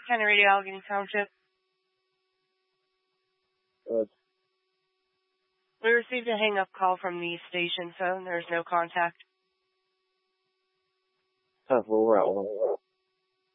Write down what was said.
County Radio, Allegheny Township. We received a hang-up call from the station phone. There's no contact. Well, we're at one.